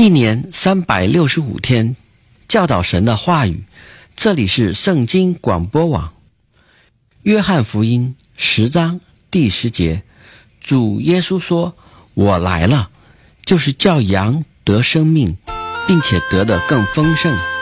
一年365天，教导神的话语。这里是圣经广播网。约翰福音10章第10节，主耶稣说：我来了，就是叫羊得生命，并且得的更丰盛。